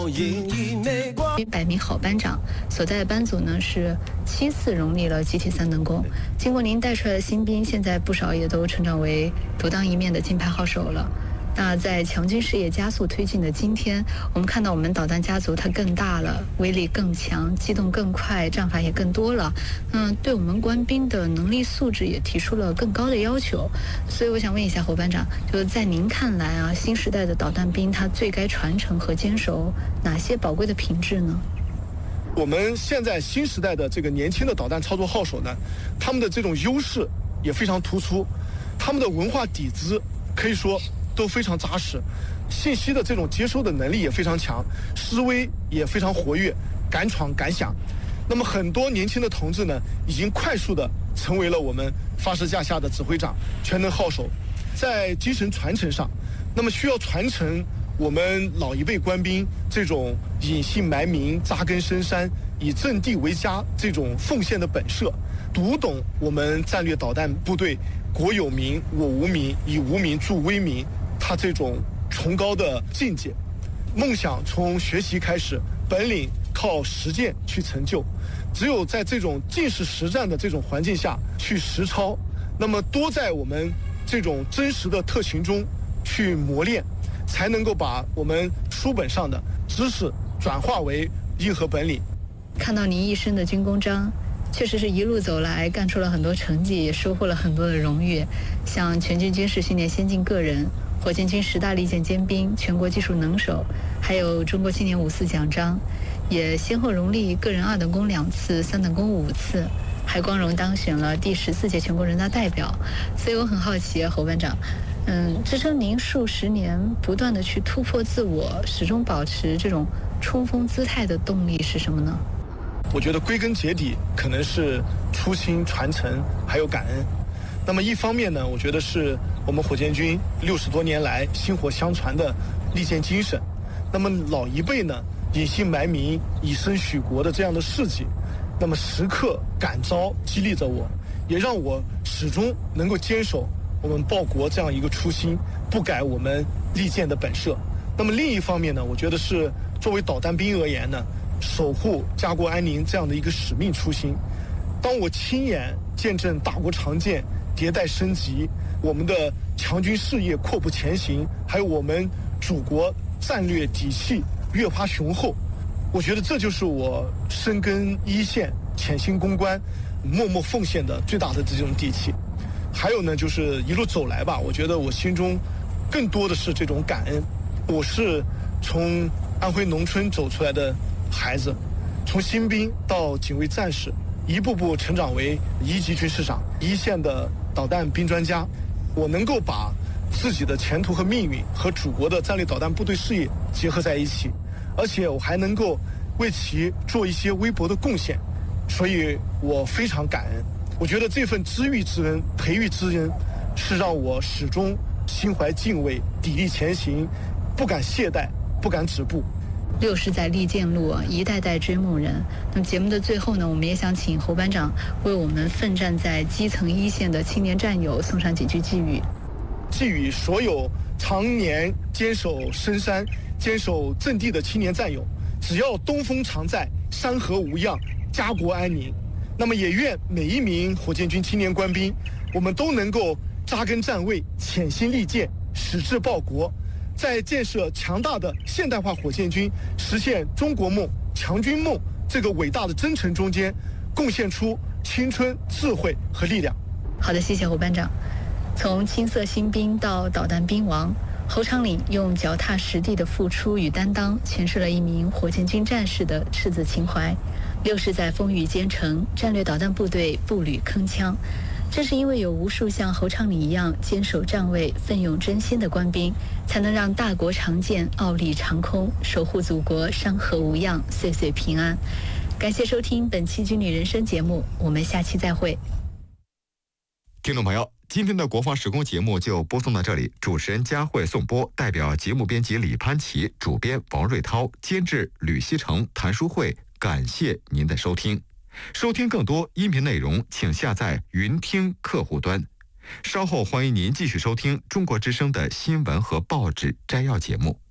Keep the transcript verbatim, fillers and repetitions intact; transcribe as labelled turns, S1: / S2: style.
S1: 百名好班长所在的班组呢是七次荣立了集体三等功。经过您带出来的新兵，现在不少也都成长为独当一面的金牌好手了。那在强军事业加速推进的今天，我们看到我们导弹家族它更大了，威力更强，机动更快，战法也更多了。嗯，对我们官兵的能力素质也提出了更高的要求。所以我想问一下侯班长，就是在您看来啊，新时代的导弹兵他最该传承和坚守哪些宝贵的品质呢？
S2: 我们现在新时代的这个年轻的导弹操作号手呢，他们的这种优势也非常突出，他们的文化底子可以说都非常扎实，信息的这种接收的能力也非常强，思维也非常活跃，敢闯敢想。那么很多年轻的同志呢，已经快速的成为了我们发射架下的指挥长、全能号手。在精神传承上，那么需要传承我们老一辈官兵这种隐姓埋名、扎根深山、以阵地为家这种奉献的本色，读懂我们战略导弹部队国有民我无民，以无民助威民，他这种崇高的境界。梦想从学习开始，本领靠实践去成就。只有在这种尽是实战的这种环境下去实操，那么多在我们这种真实的特勤中去磨练，才能够把我们书本上的知识转化为硬核本领。
S1: 看到您一身的军功章，确实是一路走来干出了很多成绩，也收获了很多的荣誉，像全军军事训练先进个人、火箭军十大利剑尖兵、全国技术能手，还有中国青年五四奖章，也先后荣立个人二等功两次，三等功五次，还光荣当选了第十四届全国人大代表。所以我很好奇，侯班长，嗯，支撑您数十年不断的去突破自我，始终保持这种冲锋姿态的动力是什么呢？
S2: 我觉得归根结底可能是初心传承还有感恩。那么一方面呢，我觉得是我们火箭军六十多年来薪火相传的利剑精神。那么老一辈呢，隐姓埋名、以身许国的这样的事迹，那么时刻感召激励着我，也让我始终能够坚守我们报国这样一个初心，不改我们利剑的本色。那么另一方面呢，我觉得是作为导弹兵而言呢，守护家国安宁这样的一个使命初心。当我亲眼见证大国长建迭代升级，我们的强军事业阔步前行，还有我们祖国战略底气越发雄厚，我觉得这就是我深耕一线、潜心攻关、默默奉献的最大的这种底气。还有呢，就是一路走来吧，我觉得我心中更多的是这种感恩。我是从安徽农村走出来的孩子，从新兵到警卫战士，一步步成长为一级军师长、一线的导弹兵专家。我能够把自己的前途和命运和祖国的战略导弹部队事业结合在一起，而且我还能够为其做一些微薄的贡献，所以我非常感恩。我觉得这份知遇之恩、培育之恩，是让我始终心怀敬畏、砥砺前行，不敢懈怠，不敢止步。
S1: 六十载利剑路，一代代追梦人。那么节目的最后呢，我们也想请侯班长为我们奋战在基层一线的青年战友送上几句寄语。
S2: 寄予所有常年坚守深山、坚守阵地的青年战友，只要东风常在，山河无恙，家国安宁。那么也愿每一名火箭军青年官兵，我们都能够扎根站位，潜心利剑，矢志报国，在建设强大的现代化火箭军、实现中国梦、强军梦这个伟大的征程中间，贡献出青春、智慧和力量。
S1: 好的，谢谢侯班长。从青涩新兵到导弹兵王，侯长岭用脚踏实地的付出与担当，诠释了一名火箭军战士的赤子情怀。六十载风雨兼程，战略导弹部队步履铿锵。正是因为有无数像侯长岭一样坚守站位、奋勇争先的官兵，才能让大国长建、傲立长空，守护祖国山河无恙，岁岁平安。感谢收听本期军旅人生节目，我们下期再会。
S3: 听众朋友，今天的国防时空节目就播送到这里，主持人佳慧颂播，代表节目编辑李潘琪、主编王瑞涛、监制吕希成、谭淑慧，感谢您的收听。收听更多音频内容，请下载云听客户端。稍后欢迎您继续收听中国之声的新闻和报纸摘要节目。